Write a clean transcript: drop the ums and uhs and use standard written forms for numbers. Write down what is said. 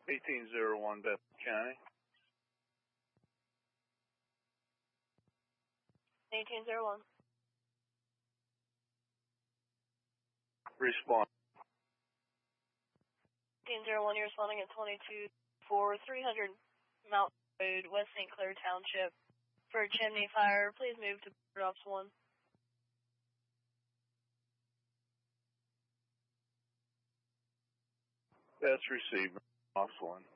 1801 Bethel County. 1801. Respond. 1801, you're responding at 22 for 300 Mountain Road, West St. Clair Township. For a chimney fire, please move to Drops 1. That's received. Ops 1.